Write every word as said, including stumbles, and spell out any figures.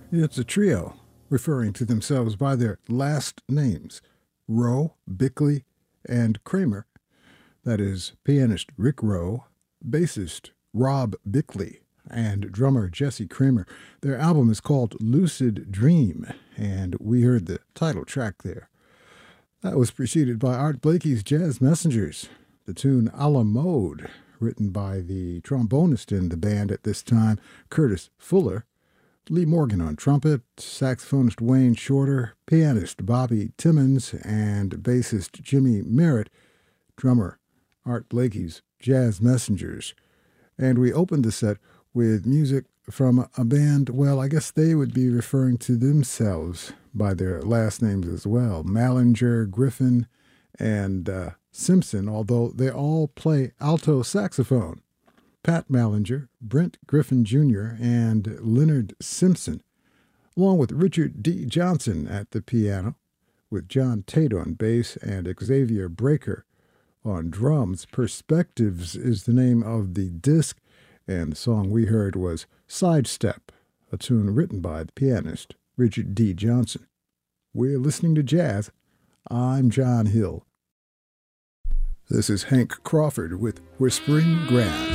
It's a trio, referring to themselves by their last names, Rowe, Bickley, and Kramer. That is, pianist Rick Rowe, bassist Rob Bickley, and drummer Jesse Kramer. Their album is called Lucid Dream, and we heard the title track there. That was preceded by Art Blakey's Jazz Messengers, the tune A la Mode, written by the trombonist in the band at this time, Curtis Fuller, Lee Morgan on trumpet, saxophonist Wayne Shorter, pianist Bobby Timmons, and bassist Jimmy Merritt, drummer Art Blakey's Jazz Messengers. And we opened the set with music from a band, well, I guess they would be referring to themselves by their last names as well, Mallinger, Griffin, and uh, Simpson, although they all play alto saxophone. Pat Mallinger, Brent Griffin Junior, and Leonard Simpson, along with Richard D. Johnson at the piano, with John Tate on bass and Xavier Breaker on drums. Perspectives is the name of the disc, and the song we heard was Sidestep, a tune written by the pianist Richard D. Johnson. We're listening to jazz. I'm John Hill. This is Hank Crawford with Whispering Grass.